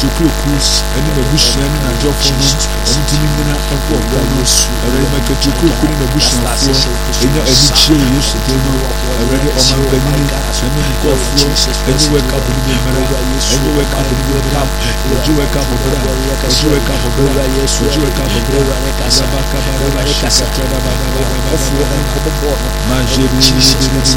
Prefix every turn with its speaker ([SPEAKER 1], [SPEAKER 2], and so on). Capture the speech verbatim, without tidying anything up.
[SPEAKER 1] Kachukuku, and in the bush and a job for no, and to me in a couple of dollars. I read my Kachukuku in the bush and four, and you're a big show yesterday. I read it on my penny, and then you go for and you wake up in the mirror, and you wake up in the mirror, and you wake up over there, and you wake up over there, and you wake up over there, and you wake up over there.